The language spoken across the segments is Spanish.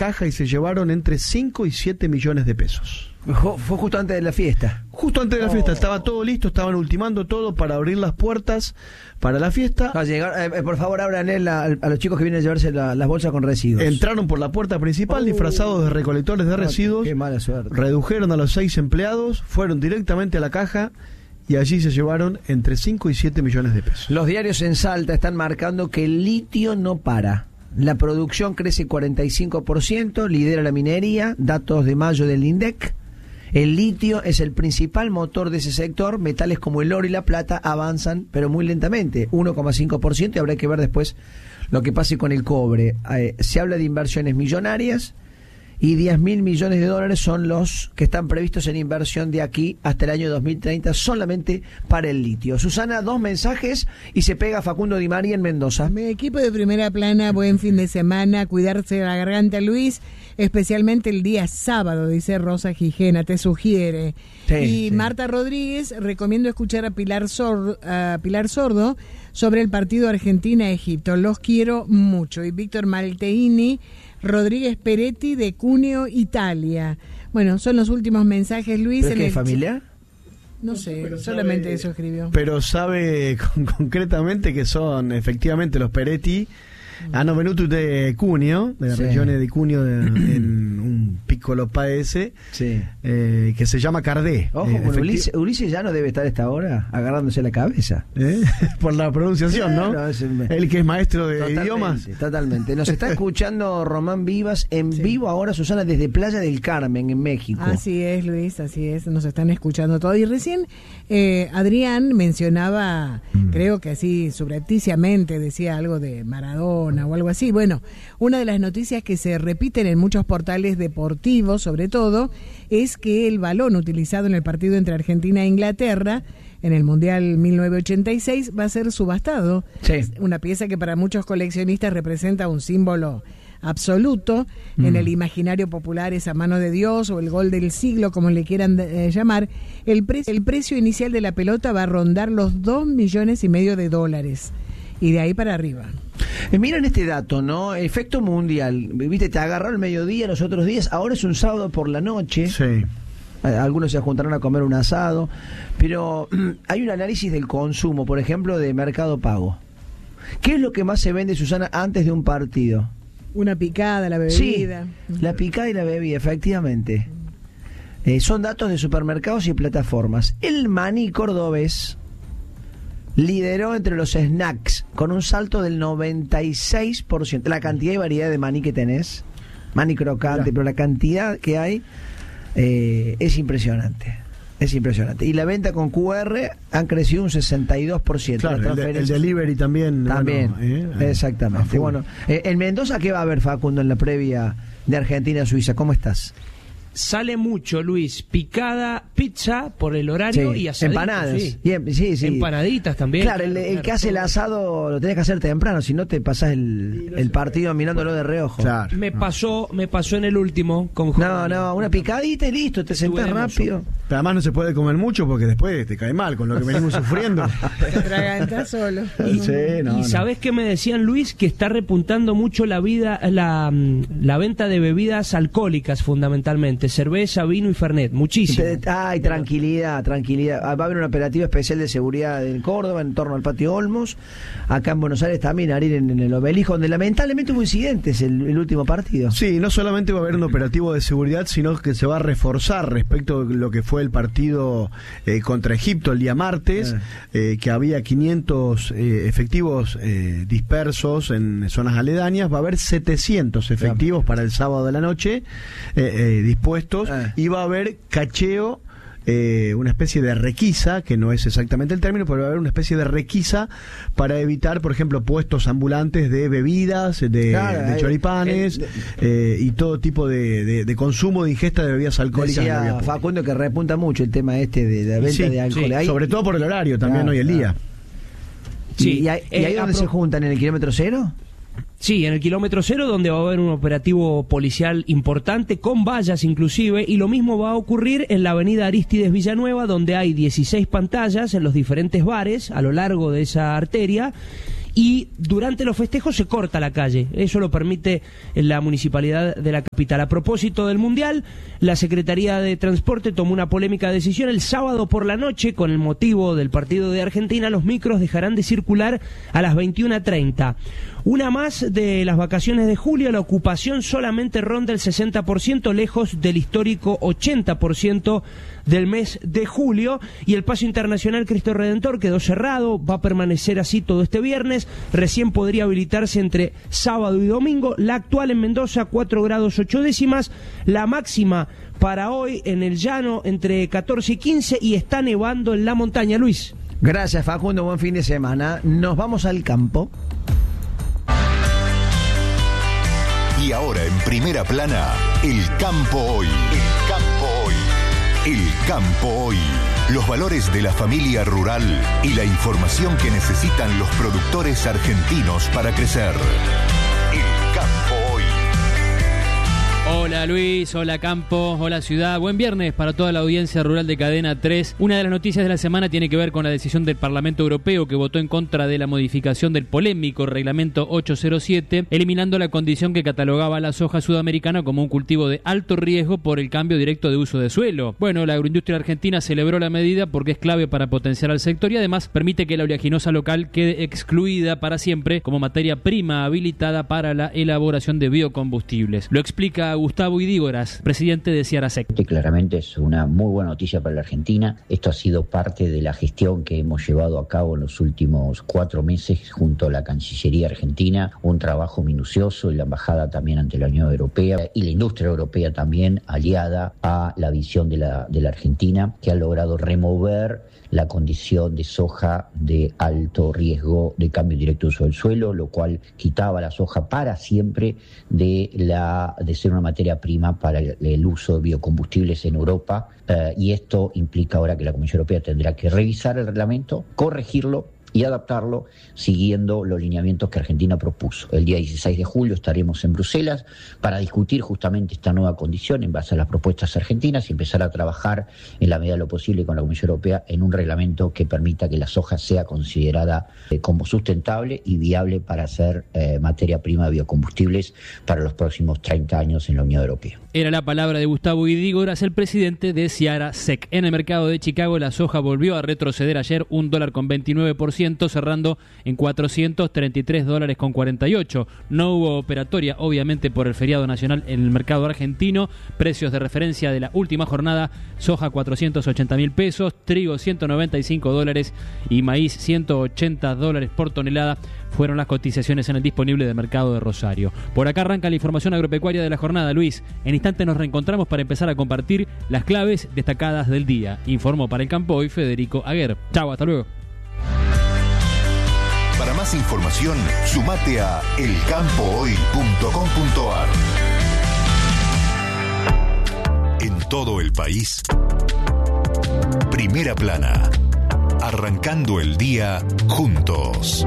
caja y se llevaron entre 5 y 7 millones de pesos. Fue justo antes de la fiesta. Justo antes de la fiesta, estaba todo listo, estaban ultimando todo para abrir las puertas para la fiesta. Por favor, abran a los chicos que vienen a llevarse las bolsas con residuos. Entraron por la puerta principal disfrazados de recolectores de residuos. Qué mala suerte. Redujeron a los 6 empleados, fueron directamente a la caja y allí se llevaron entre 5 y 7 millones de pesos. Los diarios en Salta están marcando que el litio no para. La producción crece 45%, lidera la minería, datos de mayo del INDEC. El litio es el principal motor de ese sector. Metales como el oro y la plata avanzan, pero muy lentamente, 1,5%, y habrá que ver después lo que pase con el cobre. Se habla de inversiones millonarias y 10.000 millones de dólares son los que están previstos en inversión de aquí hasta el año 2030 solamente para el litio. Susana, 2 mensajes y se pega Facundo Di María en Mendoza. Mi equipo de Primera Plana, buen fin de semana, cuidarse de la garganta, Luis, especialmente el día sábado, dice Rosa Gijena, te sugiere. Sí. Marta Rodríguez, recomiendo escuchar a Pilar Sordo sobre el partido Argentina-Egipto, los quiero mucho. Y Víctor Malteini Rodríguez Peretti de Cuneo, Italia. Bueno, son los últimos mensajes, Luis. ¿Pero qué, familiar? No sé, solamente eso escribió. Pero sabe concretamente que son efectivamente los Peretti, hanno venuto de Cuneo, de la región de Cuneo, en un piccolo paese, que se llama Cardé. Ojo, Ulises ya no debe estar a esta hora agarrándose la cabeza. Por la pronunciación, ¿no? Él que es maestro de idiomas. Totalmente. Nos está escuchando Román Vivas en vivo ahora, Susana, desde Playa del Carmen, en México. Así es, Luis, así es. Nos están escuchando todo. Y recién Adrián mencionaba, creo que así subrepticiamente, decía algo de Maradona o algo así. Bueno, una de las noticias que se repiten en muchos portales deportivos, sobre todo, es que el balón utilizado en el partido entre Argentina e Inglaterra en el Mundial 1986 va a ser subastado. Sí. Una pieza que para muchos coleccionistas representa un símbolo absoluto en el imaginario popular, esa mano de Dios o el gol del siglo, como le quieran llamar. El precio inicial de la pelota va a rondar los $2,5 millones de dólares. Y de ahí para arriba. Miren este dato, ¿no? Efecto mundial. Viste, te agarró el mediodía los otros días, ahora es un sábado por la noche. Sí. Algunos se juntarán a comer un asado, pero hay un análisis del consumo, por ejemplo, de Mercado Pago. ¿Qué es lo que más se vende, Susana, antes de un partido? Una picada, la bebida. Sí, la picada y la bebida, efectivamente. Son datos de supermercados y plataformas. El maní cordobés lideró entre los snacks con un salto del 96%. La cantidad y variedad de maní que tenés, maní crocante, pero la cantidad que hay es impresionante. Es impresionante. Y la venta con QR han crecido un 62%. Claro, el delivery también. También, bueno, exactamente. Bueno, en Mendoza, ¿qué va a haber, Facundo, en la previa de Argentina-Suiza? ¿Cómo estás? Sale mucho, Luis, picada, pizza por el horario y asaditos. Empanadas. Sí. Empanaditas también. Claro, el que hace el asado lo tenés que hacer temprano, si no te pasás el partido mirándolo de reojo. Claro. Me pasó en el último con No, una picadita y listo, te sentás rápido. Pero además no se puede comer mucho porque después te cae mal con lo que venimos sufriendo. Te atragantas solo. Y ¿sabés qué me decían, Luis? Que está repuntando mucho la venta de bebidas alcohólicas, fundamentalmente. Cerveza, vino y fernet, muchísimo. Ay, tranquilidad. Va a haber un operativo especial de seguridad en Córdoba, en torno al Patio Olmos. Acá en Buenos Aires también, Ariel, en el Obelisco, donde lamentablemente hubo incidentes el último partido. Sí, no solamente va a haber un operativo de seguridad, sino que se va a reforzar respecto a lo que fue el partido contra Egipto el día martes, que había 500 efectivos dispersos en zonas aledañas. Va a haber 700 efectivos para el sábado de la noche dispuestos, y va a haber cacheo, una especie de requisa, que no es exactamente el término, pero va a haber una especie de requisa para evitar, por ejemplo, puestos ambulantes de bebidas, de choripanes y todo tipo de consumo, de ingesta de bebidas alcohólicas. Decía Facundo que repunta mucho el tema de la venta de alcohol. Sí, sobre todo por el horario también hoy en día. Sí. ¿Y ahí donde se juntan, en el kilómetro cero? Sí, en el kilómetro cero, donde va a haber un operativo policial importante, con vallas inclusive, y lo mismo va a ocurrir en la avenida Arístides Villanueva, donde hay 16 pantallas en los diferentes bares a lo largo de esa arteria, y durante los festejos se corta la calle. Eso lo permite la municipalidad de la capital. A propósito del Mundial, la Secretaría de Transporte tomó una polémica decisión. El sábado por la noche, con el motivo del partido de Argentina, los micros dejarán de circular a las 21:30. Una más de las vacaciones de julio, la ocupación solamente ronda el 60%, lejos del histórico 80% del mes de julio, y el Paso Internacional Cristo Redentor quedó cerrado, va a permanecer así todo este viernes, recién podría habilitarse entre sábado y domingo. La actual en Mendoza, 4 grados 8 décimas, la máxima para hoy en el llano entre 14 y 15, y está nevando en la montaña. Luis. Gracias, Facundo, buen fin de semana. Nos vamos al campo. Y ahora en Primera Plana, el campo hoy. El campo hoy. El campo hoy. Los valores de la familia rural y la información que necesitan los productores argentinos para crecer. El campo hoy. Hola Luis, hola campo, hola ciudad. Buen viernes para toda la audiencia rural de Cadena 3. Una de las noticias de la semana tiene que ver con la decisión del Parlamento Europeo, que votó en contra de la modificación del polémico Reglamento 807, eliminando la condición que catalogaba la soja sudamericana como un cultivo de alto riesgo por el cambio directo de uso de suelo. Bueno, la agroindustria argentina celebró la medida porque es clave para potenciar al sector y además permite que la oleaginosa local quede excluida para siempre como materia prima habilitada para la elaboración de biocombustibles. Lo explica Gustavo Idígoras, presidente de Ciarasec. Claramente es una muy buena noticia para la Argentina. Esto ha sido parte de la gestión que hemos llevado a cabo en los últimos 4 meses junto a la Cancillería Argentina, un trabajo minucioso y la embajada también ante la Unión Europea y la industria europea también aliada a la visión de la Argentina, que ha logrado remover la condición de soja de alto riesgo de cambio directo de uso del suelo, lo cual quitaba la soja para siempre de ser una materia prima para el uso de biocombustibles en Europa, y esto implica ahora que la Comisión Europea tendrá que revisar el reglamento, corregirlo y adaptarlo siguiendo los lineamientos que Argentina propuso. El día 16 de julio estaremos en Bruselas para discutir justamente esta nueva condición en base a las propuestas argentinas y empezar a trabajar en la medida de lo posible con la Comisión Europea en un reglamento que permita que la soja sea considerada como sustentable y viable para ser materia prima de biocombustibles para los próximos 30 años en la Unión Europea. Era la palabra de Gustavo Idígoras, el presidente de Ciarasec. En el mercado de Chicago, la soja volvió a retroceder ayer $1.29%, cerrando en $433.48. No hubo operatoria, obviamente, por el feriado nacional en el mercado argentino. Precios de referencia de la última jornada: soja $480.000, trigo $195 y maíz $180 por tonelada. Fueron las cotizaciones en el disponible del mercado de Rosario. Por acá arranca la información agropecuaria de la jornada, Luis. En instante nos reencontramos para empezar a compartir las claves destacadas del día. Informó para el campo hoy Federico Aguer. Chau, hasta luego. Para más información, sumate a elcampohoy.com.ar. En todo el país, Primera Plana. Arrancando el día juntos.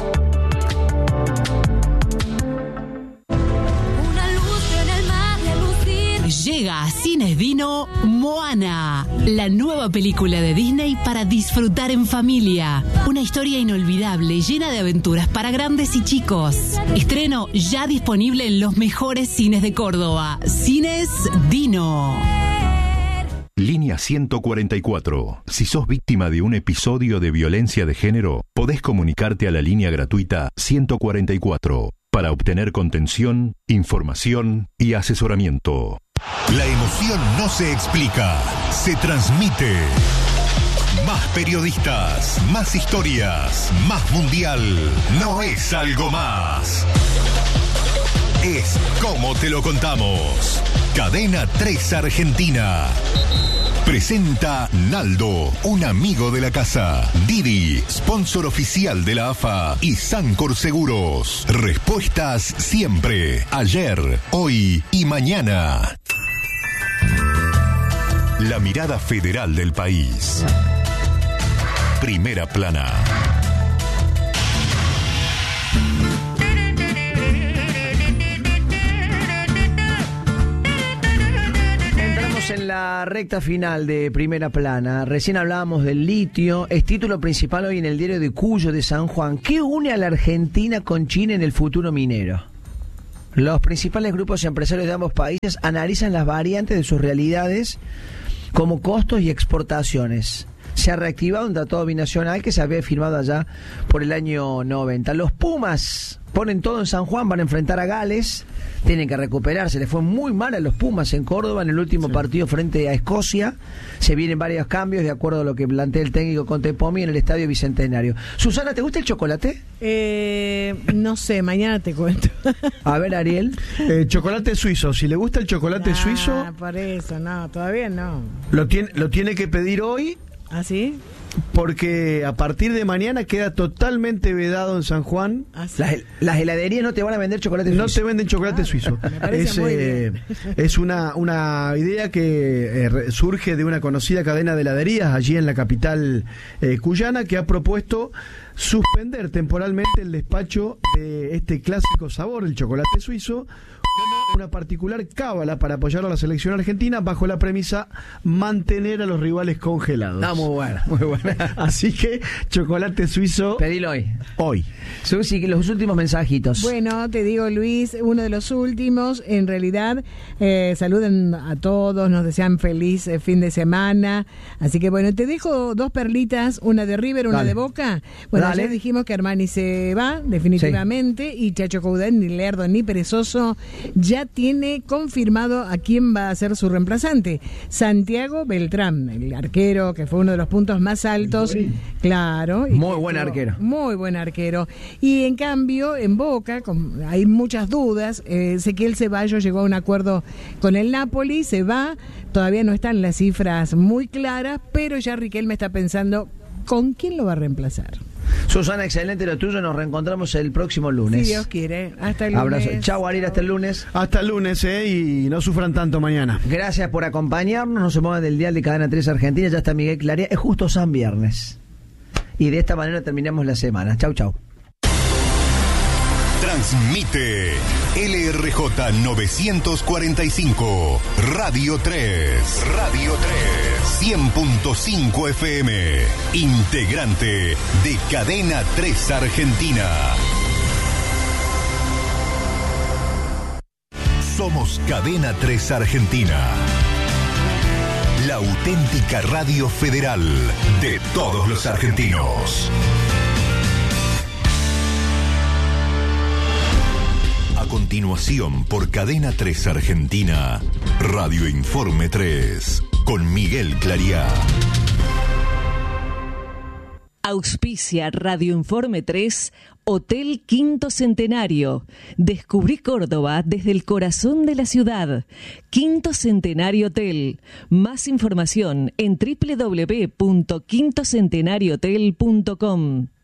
Llega a Cines Dino Moana, la nueva película de Disney para disfrutar en familia. Una historia inolvidable, llena de aventuras para grandes y chicos. Estreno ya disponible en los mejores cines de Córdoba. Cines Dino. Línea 144. Si sos víctima de un episodio de violencia de género, podés comunicarte a la línea gratuita 144 para obtener contención, información y asesoramiento. La emoción no se explica, se transmite. Más periodistas, más historias, más mundial. No es algo más. Es como te lo contamos. Cadena 3 Argentina. Presenta Naldo, un amigo de la casa. Didi, sponsor oficial de la AFA. Y Sancor Seguros. Respuestas siempre. Ayer, hoy y mañana. La mirada federal del país. Primera Plana. En la recta final de Primera Plana, recién hablábamos del litio, es título principal hoy en el diario de Cuyo de San Juan. ¿Qué une a la Argentina con China en el futuro minero? Los principales grupos empresarios de ambos países analizan las variantes de sus realidades como costos y exportaciones. Se ha reactivado un tratado binacional que se había firmado allá por el año 90. Los Pumas ponen todo en San Juan, van a enfrentar a Gales, tienen que recuperarse. Les fue muy mal a los Pumas en Córdoba en el último partido frente a Escocia. Se vienen varios cambios de acuerdo a lo que plantea el técnico Conte Pomi en el Estadio Bicentenario. Susana, ¿te gusta el chocolate? No sé, mañana te cuento. A ver, Ariel. Chocolate suizo. Si le gusta el chocolate suizo, por eso, no, todavía no. Lo tiene que pedir hoy. ¿Ah, sí? Porque a partir de mañana queda totalmente vedado en San Juan. ¿Ah, sí? Las heladerías no te van a vender chocolate suizo. No te venden chocolate suizo. Me parece muy bien. Es una idea que surge de una conocida cadena de heladerías allí en la capital cuyana, que ha propuesto suspender temporalmente el despacho de este clásico sabor, el chocolate suizo, como una particular cábala para apoyar a la selección argentina bajo la premisa mantener a los rivales congelados. Ah, muy buena, muy buena. Así que chocolate suizo. Pedilo hoy. Susi, los últimos mensajitos. Bueno, te digo, Luis, uno de los últimos, en realidad, saluden a todos, nos desean feliz fin de semana. Así que bueno, te dejo dos perlitas, una de River, una de Boca. Bueno, ayer dijimos que Armani se va, definitivamente, y Chacho Coudet, ni lerdo ni perezoso, ya tiene confirmado a quién va a ser su reemplazante. Santiago Beltrán, el arquero que fue uno de los puntos más altos. Claro. Muy buen arquero. Muy buen arquero. Y en cambio, en Boca, hay muchas dudas. Ezequiel Ceballos llegó a un acuerdo con el Napoli, se va. Todavía no están las cifras muy claras, pero ya Riquelme está pensando con quién lo va a reemplazar. Susana, excelente lo tuyo. Nos reencontramos el próximo lunes. Si Dios quiere. Hasta el lunes. Abrazo. Chau, Ariel, hasta el lunes. Hasta el lunes, y no sufran tanto mañana. Gracias por acompañarnos. No se muevan del dial de Cadena 3 Argentina. Ya está Miguel Claría. Es justo San Viernes. Y de esta manera terminamos la semana. Chau, chau. Transmite LRJ 945, Radio 3. Radio 3, 100.5 FM. Integrante de Cadena 3 Argentina. Somos Cadena 3 Argentina. La auténtica radio federal de todos los argentinos. A continuación, por Cadena 3 Argentina, Radio Informe 3, con Miguel Claría. Auspicia Radio Informe 3, Hotel Quinto Centenario. Descubrí Córdoba desde el corazón de la ciudad. Quinto Centenario Hotel. Más información en www.quintocentenariohotel.com.